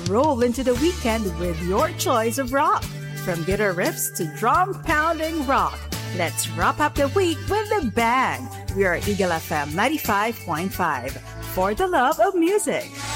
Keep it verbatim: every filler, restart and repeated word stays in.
roll into the weekend with your choice of rock. From guitar riffs to drum-pounding rock, let's wrap up the week with the band. We are Eagle F M ninety-five point five, for the love of music.